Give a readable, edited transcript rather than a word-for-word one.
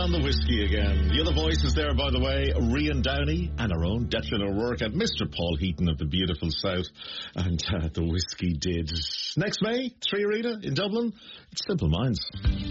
on the whiskey again. The other voices there, by the way, Rian Downey and our own Declan O'Rourke and Mr. Paul Heaton of the beautiful South. And the whiskey did. Next May, Tríorita in Dublin. It's Simple Minds.